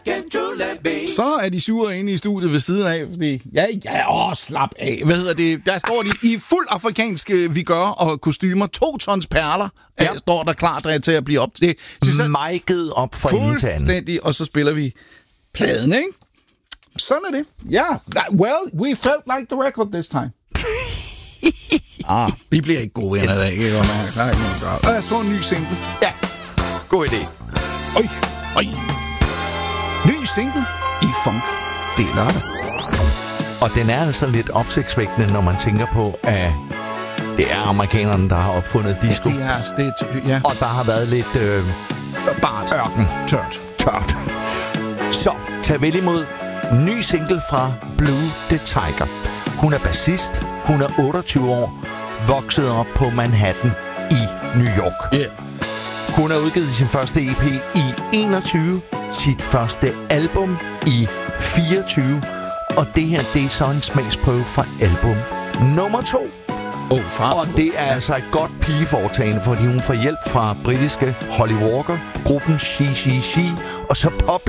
Så er de sure inde i studiet ved siden af, fordi... slap af. Hvad hedder det? Der står de i fuld afrikansk vigør og kostymer. 2 tons perler står der klart til at blive op til. Mic'et op for enden til anden. Fuldstændig, og så spiller vi pladen, ikke? Sådan er det. Ja. Well, we felt like the record this time. Vi bliver ikke gode venner i dag, ikke? Og jeg så en ny single. Ja, god idé. Oj. Ny single i funk. Det er lørdag. Og den er altså lidt opsigtsvækkende, når man tænker på, at det er amerikanerne, der har opfundet disco. Ja. Og der har været lidt bart. Ørken. Tørt. Så tag vel imod ny single fra Blue the Tiger. Hun er bassist. Hun er 28 år. Vokset op på Manhattan i New York. Yeah. Hun har udgivet sin første EP i 21. Sit første album i 24. Og det her, det er så en smagsprøve fra album nummer 2. Og det er altså et godt pigeforetagende, fordi hun får hjælp fra britiske Holly Walker, gruppen She, og så